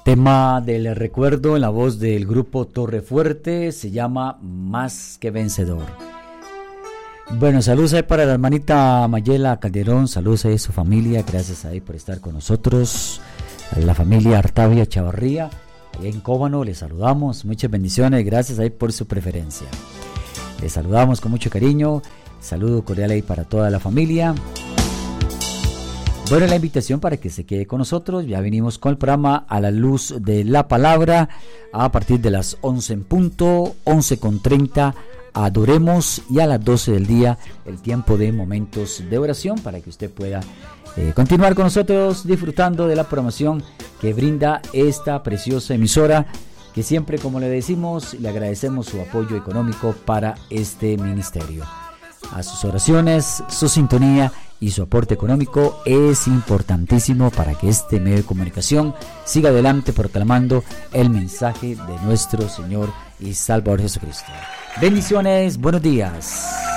Tema del recuerdo en la voz del grupo Torrefuerte, se llama Más que Vencedor. Bueno, saludos ahí para la hermanita Mayela Calderón, saludos ahí a su familia, gracias ahí por estar con nosotros. A la familia Artavia Chavarría, allá en Cóbano, les saludamos, muchas bendiciones, gracias ahí por su preferencia. Les saludamos con mucho cariño, saludo cordial ahí para toda la familia. Bueno, la invitación para que se quede con nosotros, ya venimos con el programa A la Luz de la Palabra, a partir de las 11 en punto, 11:30, adoremos, y a las 12 del día, el tiempo de momentos de oración, para que usted pueda continuar con nosotros disfrutando de la programación que brinda esta preciosa emisora, que siempre, como le decimos, le agradecemos su apoyo económico para este ministerio. A sus oraciones, su sintonía y su aporte económico es importantísimo para que este medio de comunicación siga adelante proclamando el mensaje de nuestro Señor y Salvador Jesucristo. Bendiciones, buenos días.